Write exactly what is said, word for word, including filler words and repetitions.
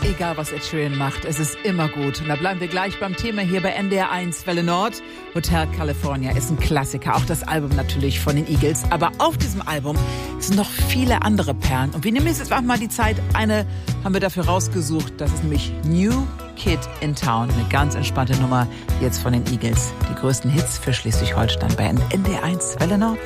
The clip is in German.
Egal, was Ed Sheeran macht, es ist immer gut. Und da bleiben wir gleich beim Thema hier bei N D R eins Welle Nord. Hotel California ist ein Klassiker, auch das Album natürlich von den Eagles. Aber auf diesem Album sind noch viele andere Perlen. Und wir nehmen jetzt einfach mal die Zeit, eine haben wir dafür rausgesucht. Das ist nämlich New Kid in Town. Eine ganz entspannte Nummer jetzt von den Eagles. Die größten Hits für Schleswig-Holstein bei N D R eins Welle Nord.